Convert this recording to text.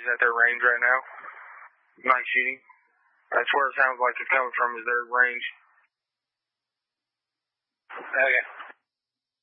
is at their range right now. Night shooting. That's where it sounds like it's coming from, is their range.